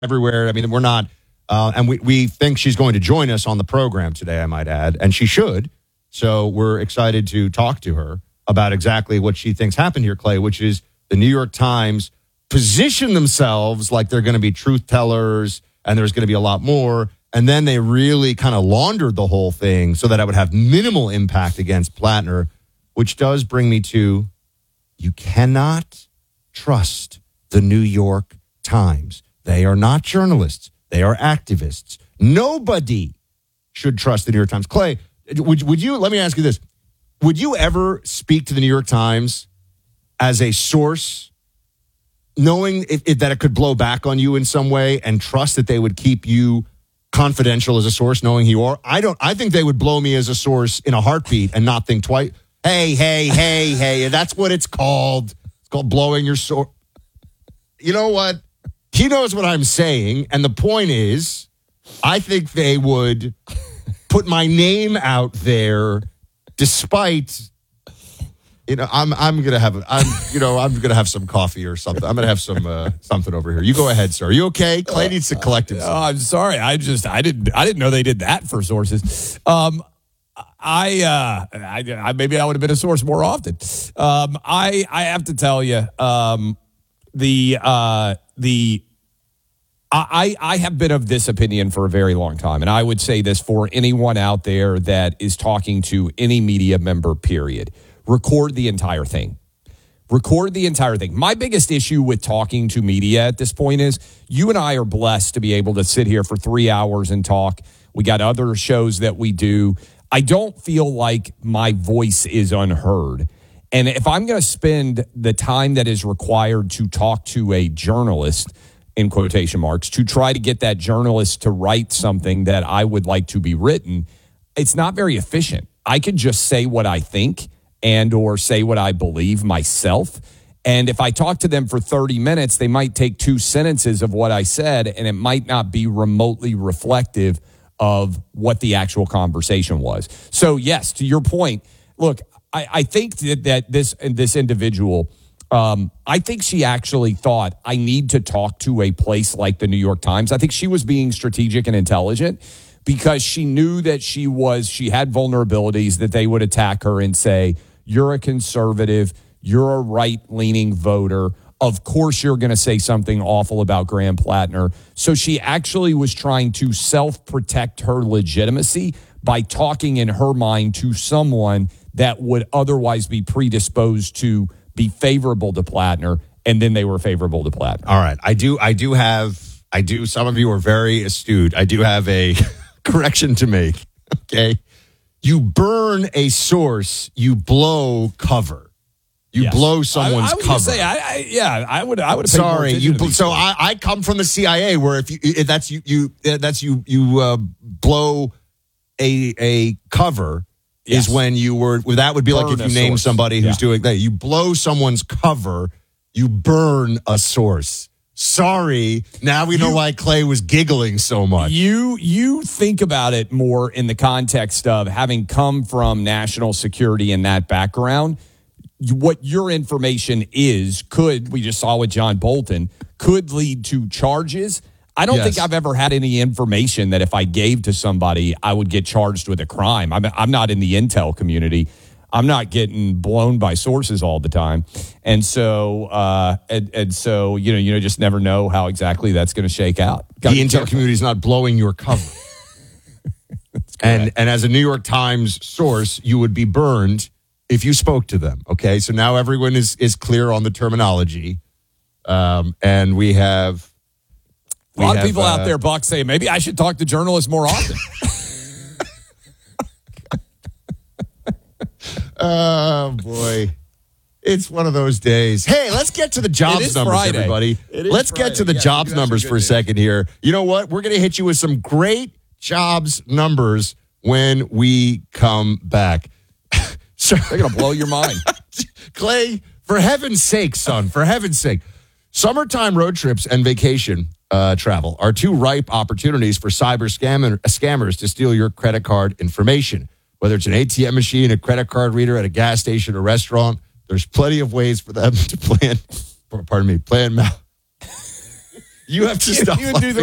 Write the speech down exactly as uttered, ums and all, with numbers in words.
everywhere. I mean, we're not, uh, and we, we think she's going to join us on the program today, I might add, and she should. So we're excited to talk to her about exactly what she thinks happened here, Clay, which is the New York Times position themselves like they're going to be truth tellers and there's going to be a lot more. And then they really kind of laundered the whole thing so that it would have minimal impact against Plattner, which does bring me to, you cannot trust the New York Times. They are not journalists. They are activists. Nobody should trust the New York Times. Clay, would, would you, let me ask you this. Would you ever speak to the New York Times as a source, knowing if, if, that it could blow back on you in some way, and trust that they would keep you confidential as a source, knowing who you are? I don't. I think they would blow me as a source in a heartbeat and not think twice. Hey, hey, hey, hey. That's what it's called. It's called blowing your source. You know what? He knows what I'm saying. And the point is, I think they would put my name out there despite, you know, I'm I'm gonna have I'm you know I'm gonna have some coffee or something. I'm gonna have some uh, something over here. You go ahead, sir. Are you okay? Clay needs to collect himself. Uh, I'm sorry. I just I didn't I didn't know they did that for sources. Um, I, uh, I, I maybe I would have been a source more often. Um, I I have to tell you, um, the uh, the. I, I have been of this opinion for a very long time, and I would say this for anyone out there that is talking to any media member, period. Record the entire thing. Record the entire thing. My biggest issue with talking to media at this point is you and I are blessed to be able to sit here for three hours and talk. We got other shows that we do. I don't feel like my voice is unheard. And if I'm going to spend the time that is required to talk to a journalist, in quotation marks, to try to get that journalist to write something that I would like to be written, it's not very efficient. I could just say what I think and or say what I believe myself. And if I talk to them for thirty minutes, they might take two sentences of what I said, and it might not be remotely reflective of what the actual conversation was. So, yes, to your point, look, I, I think that, that this, this individual... Um, I think she actually thought, I need to talk to a place like the New York Times. I think she was being strategic and intelligent because she knew that she was, she had vulnerabilities, that they would attack her and say, you're a conservative, you're a right-leaning voter. Of course you're going to say something awful about Graham Plattner. So she actually was trying to self-protect her legitimacy by talking in her mind to someone that would otherwise be predisposed to be favorable to Plattner, and then they were favorable to Plattner. All right. I do I do have, I do, some of you are very astute. I do have a correction to make, okay? You burn a source, you blow cover. You yes. blow someone's I, I was cover. Say, I, I, yeah, I would. I would. Sorry, you. So I, I come from the C I A, where if you, if that's you, you, that's you, you uh, blow a a cover. Yes. Is when you were, that would be burn like if you name source. somebody who's yeah. doing that. You blow someone's cover, you burn a source. Sorry, now we you, know why Clay was giggling so much. You you think about it more in the context of having come from national security in that background. What your information is could, we just saw with John Bolton, could lead to charges. I don't yes. think I've ever had any information that if I gave to somebody, I would get charged with a crime. I'm, I'm not in the intel community. I'm not getting blown by sources all the time. And so, uh, and, and so, you know, you know, just never know how exactly that's going to shake out. Got the intel community is not blowing your cover. and, and as a New York Times source, you would be burned if you spoke to them. Okay. So now everyone is, is clear on the terminology. Um, and we have, A lot have, of people uh, out there, Buck, say, maybe I should talk to journalists more often. Oh, boy. It's one of those days. Hey, let's get to the jobs numbers, Friday. everybody. Let's Friday. get to the yeah, jobs numbers for a second here. You know what? We're going to hit you with some great jobs numbers when we come back. So, they're going to blow your mind. Clay, for heaven's sake, son, for heaven's sake. Summertime road trips and vacation uh, travel are two ripe opportunities for cyber scammer, scammers to steal your credit card information. Whether it's an A T M machine, a credit card reader at a gas station, or restaurant, there's plenty of ways for them to plan, pardon me, plan mal. You have to stop. You would do the